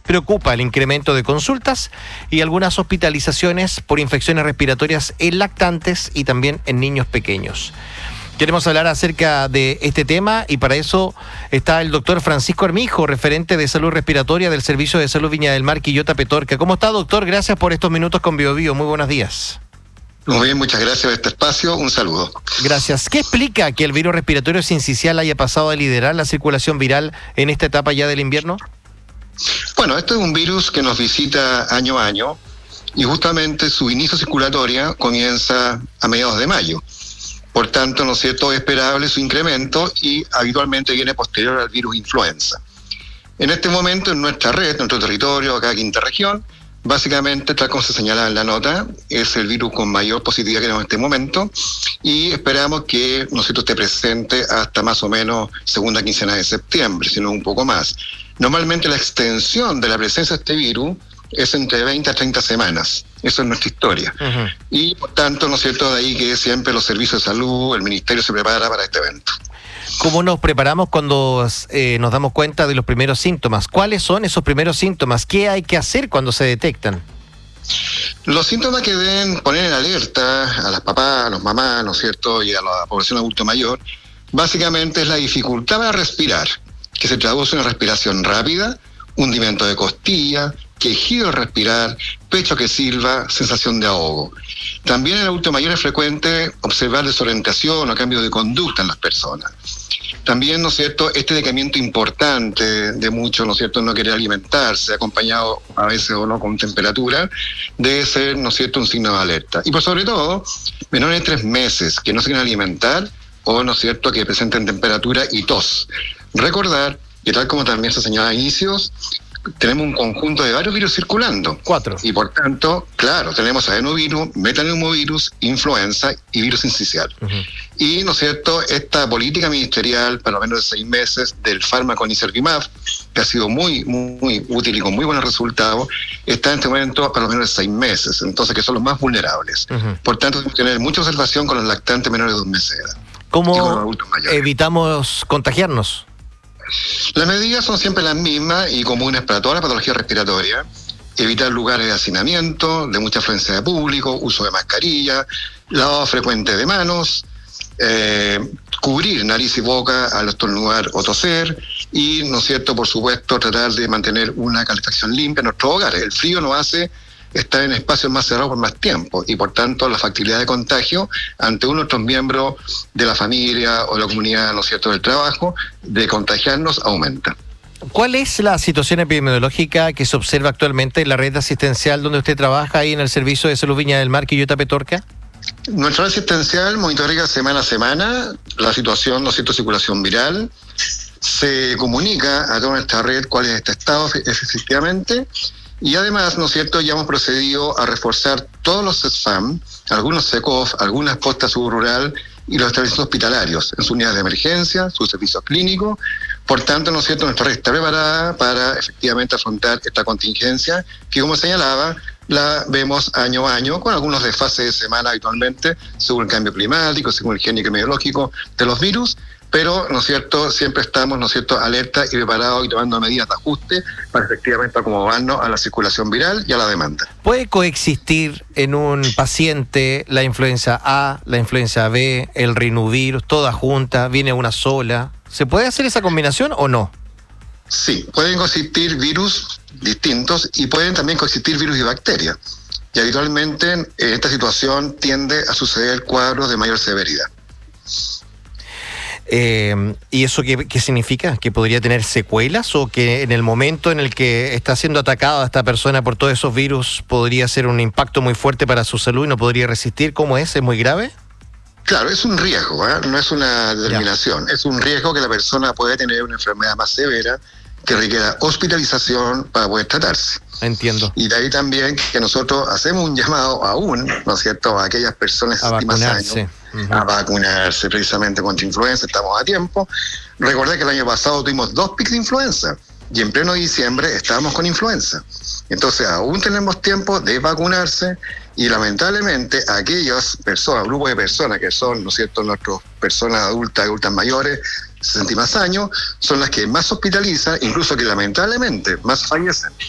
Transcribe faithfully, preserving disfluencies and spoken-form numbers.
preocupa el incremento de consultas y algunas hospitalizaciones por infecciones respiratorias en lactantes y también en niños pequeños. Queremos hablar acerca de este tema y para eso está el doctor Francisco Armijo, referente de salud respiratoria del Servicio de Salud Viña del Mar, Quillota, Petorca. ¿Cómo está, doctor? Gracias por estos minutos con Bio Bio. Muy buenos días. Muy bien, muchas gracias por este espacio. Un saludo. Gracias. ¿Qué explica que el virus respiratorio sincicial haya pasado a liderar la circulación viral en esta etapa ya del invierno? Bueno, esto es un virus que nos visita año a año y justamente su inicio circulatoria comienza a mediados de mayo. Por tanto, ¿no es cierto?, es esperable su incremento y habitualmente viene posterior al virus influenza. En este momento, en nuestra red, en nuestro territorio, acá en Quinta Región, básicamente, tal como se señala en la nota, es el virus con mayor positividad que tenemos en este momento y esperamos que, ¿no es cierto?, esté presente hasta más o menos segunda quincena de septiembre, si no un poco más. Normalmente la extensión de la presencia de este virus es entre veinte a treinta semanas. Eso es nuestra historia. Uh-huh. Y por tanto, ¿no es cierto?, de ahí que siempre los servicios de salud, el ministerio se prepara para este evento. ¿Cómo nos preparamos cuando eh, nos damos cuenta de los primeros síntomas? ¿Cuáles son esos primeros síntomas? ¿Qué hay que hacer cuando se detectan? Los síntomas que deben poner en alerta a las papás, a los mamás, ¿no es cierto?, y a la población adulto mayor, básicamente es la dificultad para respirar, que se traduce en una respiración rápida, hundimiento de costilla, quejido al respirar, pecho que silba, sensación de ahogo. También en el adulto mayor es frecuente observar desorientación o cambio de conducta en las personas. También, ¿no es cierto?, este decaimiento importante de muchos, ¿no es cierto?, no querer alimentarse, acompañado a veces o no con temperatura, debe ser, ¿no es cierto?, un signo de alerta. Y por sobre todo, menores de tres meses que no se quieren alimentar o, ¿no es cierto?, que presenten temperatura y tos. Recordar que tal como también se señalaba a inicios, tenemos un conjunto de varios virus circulando. Cuatro. Y por tanto, claro, tenemos adenovirus, metaneumovirus, influenza y virus sincicial. Uh-huh. Y, ¿no es cierto?, esta política ministerial, para lo menos de seis meses, del fármaco Nicervimab, que ha sido muy, muy, muy útil y con muy buenos resultados, está en este momento para lo menos de seis meses, entonces que son los más vulnerables. Uh-huh. Por tanto, tenemos que tener mucha observación con los lactantes menores de dos meses de edad. ¿Cómo evitamos contagiarnos? Las medidas son siempre las mismas y comunes para toda la patología respiratoria. Evitar lugares de hacinamiento, de mucha afluencia de público, uso de mascarilla, lavado frecuente de manos, eh, cubrir nariz y boca al estornudar o toser y, ¿no es cierto?, por supuesto, tratar de mantener una calefacción limpia en nuestros hogares. El frío nos hace estar en espacios más cerrados por más tiempo y, por tanto, la factibilidad de contagio ante uno de nuestros miembros de la familia o de la comunidad, ¿no es cierto?, del trabajo, de contagiarnos aumenta. ¿Cuál es la situación epidemiológica que se observa actualmente en la red asistencial donde usted trabaja ahí en el Servicio de Salud Viña del Mar, Quillota, Petorca? Nuestra red asistencial monitorea semana a semana la situación, ¿no es cierto?, circulación viral. Se comunica a toda nuestra red cuál es este estado efectivamente. Y además, ¿no es cierto?, ya hemos procedido a reforzar todos los CESFAM, algunos SECOF, algunas postas subrural y los establecimientos hospitalarios en sus unidades de emergencia, sus servicios clínicos. Por tanto, ¿no es cierto?, nuestra red está preparada para efectivamente afrontar esta contingencia que, como señalaba, la vemos año a año con algunos desfases de semana habitualmente, según el cambio climático, según el génico epidemiológico de los virus. Pero, ¿no es cierto?, siempre estamos, ¿no es cierto?, alerta y preparados y tomando medidas de ajuste para efectivamente acomodarnos a la circulación viral y a la demanda. ¿Puede coexistir en un paciente la influenza A, la influenza B, el rinovirus, todas juntas, viene una sola? ¿Se puede hacer esa combinación o no? Sí, pueden coexistir virus distintos y pueden también coexistir virus y bacterias. Y habitualmente en esta situación tiende a suceder cuadros de mayor severidad. Eh, ¿Y eso qué, qué significa? ¿Que podría tener secuelas o que en el momento en el que está siendo atacada esta persona por todos esos virus podría ser un impacto muy fuerte para su salud y no podría resistir? ¿Cómo es? ¿Es muy grave? Claro, es un riesgo, ¿eh? No es una determinación. Ya. Es un riesgo que la persona puede tener una enfermedad más severa que requiera hospitalización para poder tratarse. Entiendo. Y de ahí también que nosotros hacemos un llamado aún, ¿no es cierto?, a aquellas personas a de más vacunarse. años, Uh-huh. a vacunarse precisamente contra influenza, estamos a tiempo. Recordad que el año pasado tuvimos dos picos de influenza y en pleno diciembre estábamos con influenza. Entonces aún tenemos tiempo de vacunarse y lamentablemente aquellas personas, grupos de personas que son, ¿no es cierto?, nuestras personas adultas, adultas mayores, sesenta y más años, son las que más hospitalizan, incluso que lamentablemente más fallecen.